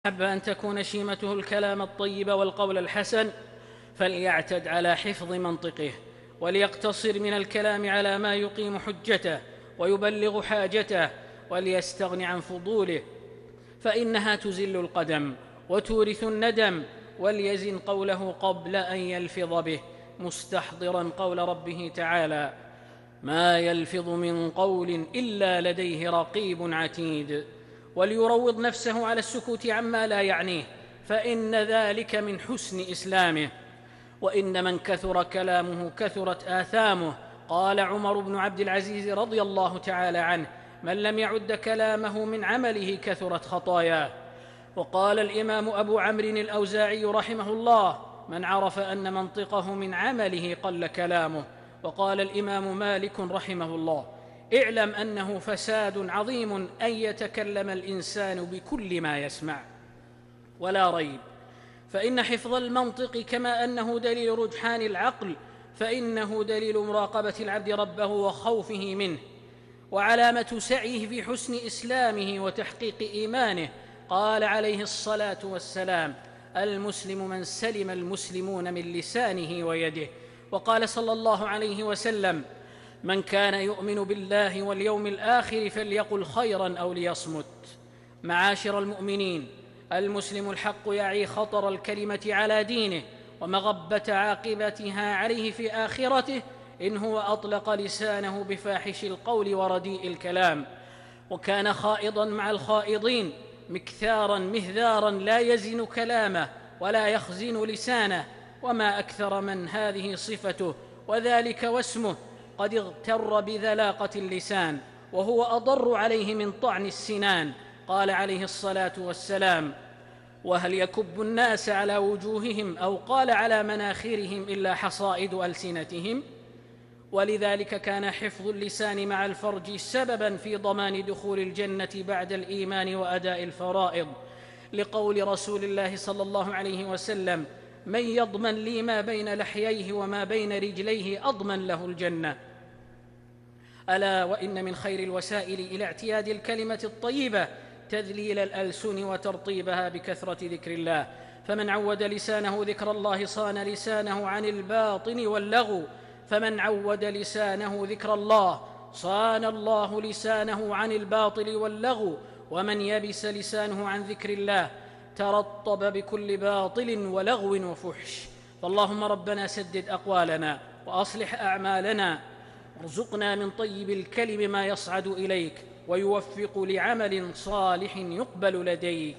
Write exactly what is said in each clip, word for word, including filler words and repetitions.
أحب أن تكون شيمته الكلام الطيب والقول الحسن فليعتد على حفظ منطقه، وليقتصر من الكلام على ما يقيم حجته ويبلغ حاجته، وليستغن عن فضوله فإنها تزل القدم وتورث الندم، وليزن قوله قبل أن يلفظ به، مستحضرا قول ربه تعالى: ما يلفظ من قول إلا لديه رقيب عتيد. وليروض نفسه على السكوت عما لا يعنيه، فإن ذلك من حسن إسلامه. وإن من كثر كلامه كثرت آثامه. قال عمر بن عبد العزيز رضي الله تعالى عنه: من لم يعد كلامه من عمله كثرت خطاياه. وقال الإمام أبو عمرو الأوزاعي رحمه الله: من عرف أن منطقه من عمله قل كلامه. وقال الإمام مالك رحمه الله: اعلم أنه فساد عظيم أن يتكلم الإنسان بكل ما يسمع. ولا ريب فإن حفظ المنطق كما أنه دليل رجحان العقل، فإنه دليل مراقبة العبد ربه وخوفه منه، وعلامة سعيه في حسن إسلامه وتحقيق إيمانه. قال عليه الصلاة والسلام: المسلم من سلم المسلمون من لسانه ويده. وقال صلى الله عليه وسلم: من كان يؤمن بالله واليوم الآخر فليقل خيرا أو ليصمت. معاشر المؤمنين، المسلم الحق يعي خطر الكلمة على دينه ومغبة عاقبتها عليه في آخرته إن هو أطلق لسانه بفاحش القول ورديء الكلام، وكان خائضا مع الخائضين، مكثارا مهذارا لا يزن كلامه ولا يخزن لسانه. وما أكثر من هذه صفته وذلك واسمه قد اغتر بذلاقة اللسان، وهو أضر عليه من طعن السنان. قال عليه الصلاة والسلام: وهل يكب الناس على وجوههم أو قال على مناخرهم إلا حصائد ألسنتهم. ولذلك كان حفظ اللسان مع الفرج سببا في ضمان دخول الجنة بعد الإيمان وأداء الفرائض، لقول رسول الله صلى الله عليه وسلم: من يضمن لي ما بين لحييه وما بين رجليه أضمن له الجنة. ألا وإن من خير الوسائل إلى اعتياد الكلمة الطيبة تذليل الألسن وترطيبها بكثرة ذكر الله، فمن عود لسانه ذكر الله صان لسانه عن الباطن واللغو فمن عود لسانه ذكر الله صان الله لسانه عن الباطل واللغو. ومن يبس لسانه عن ذكر الله ترطب بكل باطل ولغو وفحش. فاللهم ربنا سدد أقوالنا وأصلح أعمالنا، وارزقنا من طيب الكلم ما يصعد إليك ويوفق لعمل صالح يقبل لديك.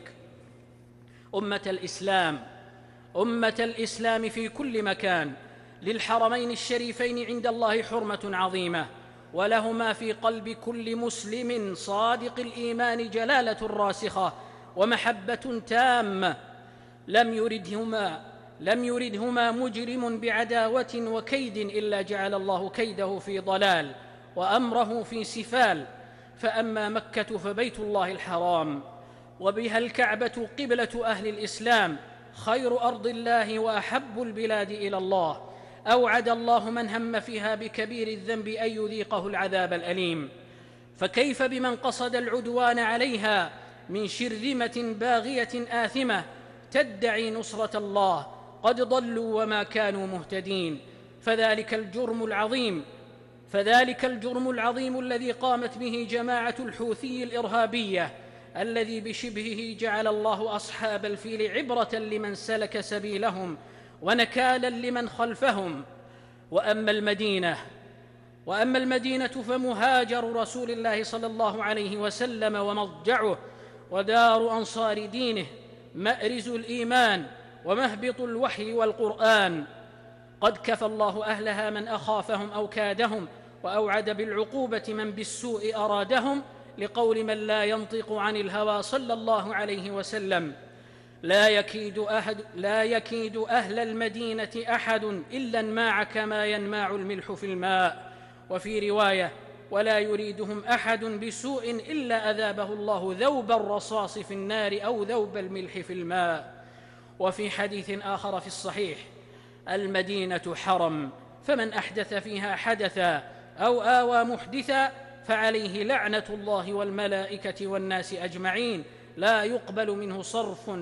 أمة الإسلام، أمة الإسلام في كل مكان، للحرمين الشريفين عند الله حرمة عظيمة، ولهما في قلب كل مسلم صادق الإيمان جلالة راسخة ومحبة تامة. لم يردهما لم يردهما مجرم بعداوة وكيد إلا جعل الله كيده في ضلال وأمره في سفال. فأما مكة فبيت الله الحرام، وبها الكعبة قبلة أهل الإسلام، خير أرض الله وأحب البلاد إلى الله. أوعد الله من هم فيها بكبير الذنب أن يذيقه العذاب الأليم، فكيف بمن قصد العدوان عليها من شرذمة باغية آثمة تدعي نصرة الله؟ قد ضلوا وما كانوا مهتدين. فذلك الجرم العظيم فذلك الجرم العظيم الذي قامت به جماعة الحوثي الإرهابية، الذي بشبهه جعل الله أصحاب الفيل عبرة لمن سلك سبيلهم ونكالا لمن خلفهم. وأما المدينة وأما المدينة فمهاجر رسول الله صلى الله عليه وسلم ومضجعه ودار أنصار دينه، مأرز الإيمان ومهبط الوحي والقرآن. قد كفى الله أهلها من أخافهم أو كادهم، وأوعد بالعقوبة من بالسوء أرادهم، لقول من لا ينطق عن الهوى صلى الله عليه وسلم: لا يكيد أحد, لا يكيد أهل المدينة أحد إلا انماع كما ينماع الملح في الماء. وفي رواية: ولا يريدهم أحد بسوء إلا أذابه الله ذوب الرصاص في النار أو ذوب الملح في الماء. وفي حديث آخر في الصحيح: المدينة حرم، فمن أحدث فيها حدثا أو آوى محدثا فعليه لعنة الله والملائكة والناس أجمعين. لا يقبل منه صرف